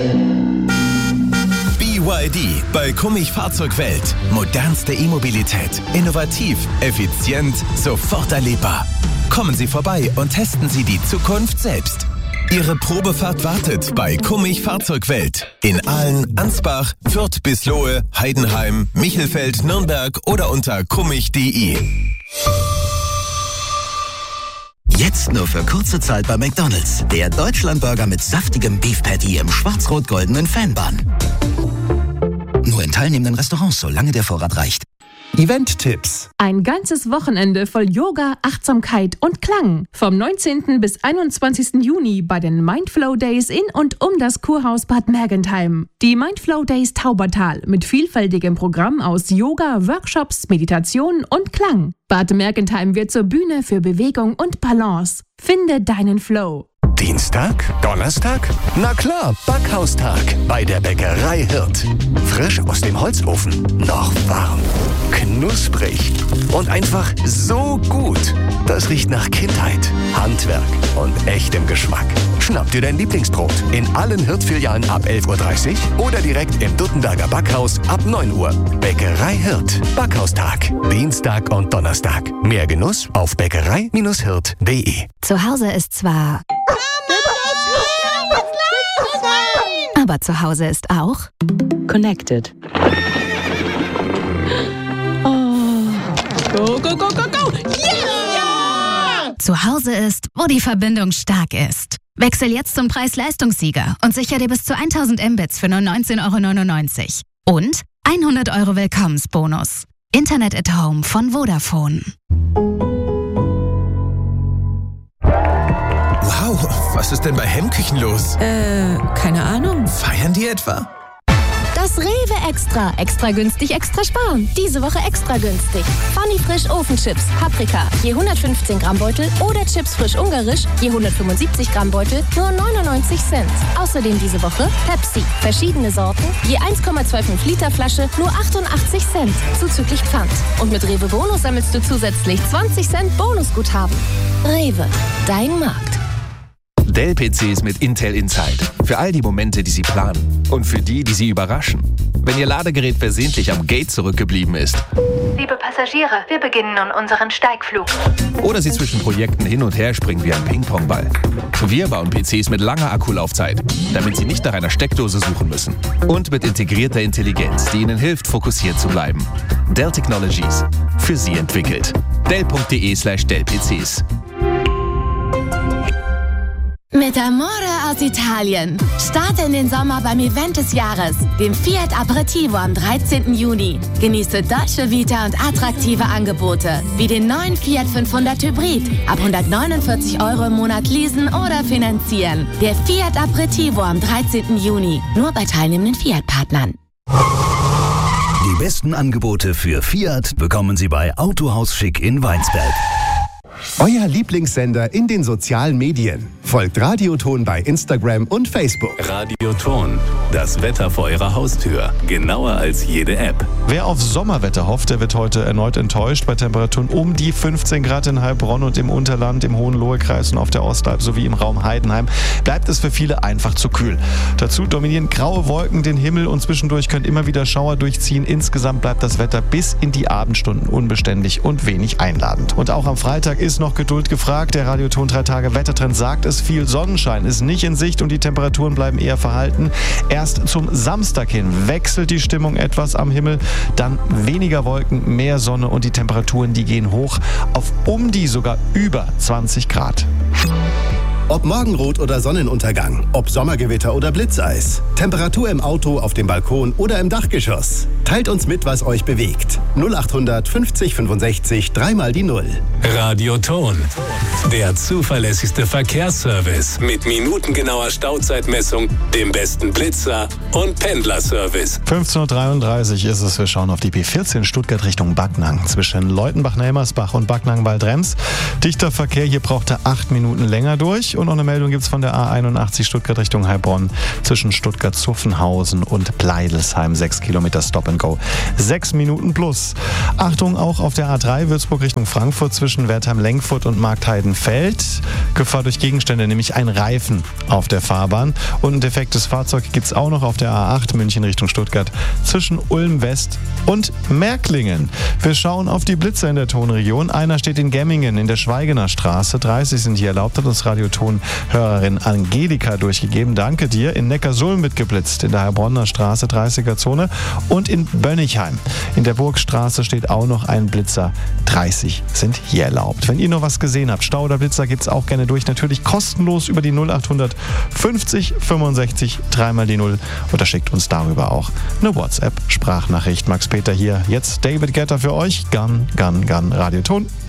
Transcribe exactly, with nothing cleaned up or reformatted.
B Y D bei Kummich Fahrzeugwelt. Modernste E-Mobilität. Innovativ, effizient, sofort erlebbar. Kommen Sie vorbei und testen Sie die Zukunft selbst. Ihre Probefahrt wartet bei Kummich Fahrzeugwelt. In Aalen, Ansbach, Fürth bis Lohe, Heidenheim, Michelfeld, Nürnberg oder unter kummich punkt de. Jetzt nur für kurze Zeit bei McDonald's. Der Deutschlandburger mit saftigem Beef Patty im schwarz-rot-goldenen Fanbun. Nur in teilnehmenden Restaurants, solange der Vorrat reicht. Event-Tipps. Ein ganzes Wochenende voll Yoga, Achtsamkeit und Klang. Vom neunzehnten bis einundzwanzigsten Juni bei den Mindflow Days in und um das Kurhaus Bad Mergentheim. Die Mindflow Days Taubertal mit vielfältigem Programm aus Yoga, Workshops, Meditation und Klang. Bad Mergentheim wird zur Bühne für Bewegung und Balance. Finde deinen Flow. Dienstag? Donnerstag? Na klar, Backhaustag bei der Bäckerei Hirt. Frisch aus dem Holzofen, noch warm, knusprig und einfach so gut. Das riecht nach Kindheit, Handwerk und echtem Geschmack. Schnapp dir dein Lieblingsbrot in allen Hirt-Filialen ab elf Uhr dreißig oder direkt im Duttenberger Backhaus ab neun Uhr. Bäckerei Hirt. Backhaustag. Dienstag und Donnerstag. Mehr Genuss auf bäckerei Bindestrich hirt punkt de. Zu Hause ist zwar... Aber zu Hause ist auch Connected. Oh. Go, go, go, go, go! Yeah! Zu Hause ist, wo die Verbindung stark ist. Wechsel jetzt zum Preis-Leistungssieger und sicher dir bis zu tausend Mbits für nur neunzehn Euro neunundneunzig. Und hundert Euro Willkommensbonus. Internet at Home von Vodafone. Wow, was ist denn bei Hemmküchen los? Äh, keine Ahnung. Feiern die etwa? Das Rewe Extra. Extra günstig, extra sparen. Diese Woche extra günstig. Funny Frisch Ofenchips, Paprika, je hundertfünfzehn Gramm Beutel oder Chips frisch ungarisch, je hundertfünfundsiebzig Gramm Beutel, nur neunundneunzig Cent. Außerdem diese Woche Pepsi, verschiedene Sorten, je eins Komma fünfundzwanzig Liter Flasche, nur achtundachtzig Cent, zuzüglich Pfand. Und mit Rewe Bonus sammelst du zusätzlich zwanzig Cent Bonusguthaben. Rewe, dein Markt. Dell-P Cs mit Intel Inside. Für all die Momente, die Sie planen. Und für die, die Sie überraschen. Wenn Ihr Ladegerät versehentlich am Gate zurückgeblieben ist. Liebe Passagiere, wir beginnen nun unseren Steigflug. Oder Sie zwischen Projekten hin und her springen wie ein Ping-Pong-Ball. Wir bauen P Cs mit langer Akkulaufzeit, damit Sie nicht nach einer Steckdose suchen müssen. Und mit integrierter Intelligenz, die Ihnen hilft, fokussiert zu bleiben. Dell Technologies. Für Sie entwickelt. Dell punkt de slash Dell P Cs. Mit Amore aus Italien. Starte in den Sommer beim Event des Jahres, dem Fiat Aperitivo am dreizehnten Juni. Genieße Dolce Vita und attraktive Angebote, wie den neuen Fiat fünfhundert Hybrid. Ab hundertneunundvierzig Euro im Monat leasen oder finanzieren. Der Fiat Aperitivo am dreizehnten Juni. Nur bei teilnehmenden Fiat-Partnern. Die besten Angebote für Fiat bekommen Sie bei Autohaus Schick in Weinsberg. Euer Lieblingssender in den sozialen Medien. Folgt Radioton bei Instagram und Facebook. Radioton, das Wetter vor Ihrer Haustür. Genauer als jede App. Wer auf Sommerwetter hofft, der wird heute erneut enttäuscht. Bei Temperaturen um die fünfzehn Grad in Heilbronn und im Unterland, im Hohenlohe-Kreis und auf der Ostalb sowie im Raum Heidenheim bleibt es für viele einfach zu kühl. Dazu dominieren graue Wolken den Himmel und zwischendurch können immer wieder Schauer durchziehen. Insgesamt bleibt das Wetter bis in die Abendstunden unbeständig und wenig einladend. Und auch am Freitag ist noch Geduld gefragt. Der Radioton drei Tage Wettertrend sagt es, viel Sonnenschein ist nicht in Sicht und die Temperaturen bleiben eher verhalten. Erst zum Samstag hin wechselt die Stimmung etwas am Himmel, dann weniger Wolken, mehr Sonne und die Temperaturen, die gehen hoch auf um die sogar über zwanzig Grad. Ob Morgenrot oder Sonnenuntergang, ob Sommergewitter oder Blitzeis, Temperatur im Auto, auf dem Balkon oder im Dachgeschoss. Teilt uns mit, was euch bewegt. null achthundert fünfzig fünfundsechzig, dreimal die Null. Radioton, der zuverlässigste Verkehrsservice mit minutengenauer Stauzeitmessung, dem besten Blitzer und Pendlerservice. fünfzehn Uhr dreiunddreißig ist es. Wir schauen auf die B vierzehn Stuttgart Richtung Backnang. Zwischen Leutenbach-Nelmersbach und Backnang-Waldrems. Dichter Verkehr, hier braucht er acht Minuten länger durch. Und noch eine Meldung gibt es von der A einundachtzig Stuttgart Richtung Heilbronn zwischen Stuttgart-Zuffenhausen und Bleidelsheim. Sechs Kilometer Stop and Go. Sechs Minuten plus. Achtung auch auf der A drei Würzburg Richtung Frankfurt zwischen Wertheim-Lengfurt und Marktheidenfeld. Gefahr durch Gegenstände, nämlich ein Reifen auf der Fahrbahn. Und ein defektes Fahrzeug gibt es auch noch auf der A acht München Richtung Stuttgart zwischen Ulm-West und Märklingen. Wir schauen auf die Blitzer in der Tonregion. Einer steht in Gemmingen in der Schweigener Straße. dreißig sind hier erlaubt, hat uns Radioton-Hörerin Angelika durchgegeben. Danke dir. In Neckarsulm wird geblitzt, in der Heilbronner Straße dreißiger Zone. Und in Bönnigheim in der Burgstraße steht auch noch ein Blitzer. dreißig sind hier erlaubt. Wenn ihr noch was gesehen habt, Stau oder Blitzer, gibt es auch gerne durch. Natürlich kostenlos über die null acht fünfzig fünfundsechzig dreimal die null. Oder schickt uns darüber auch eine WhatsApp-Sprachnachricht. Max Peter hier. Jetzt David Guetta für euch. Gun, Gun, Gun. Radioton.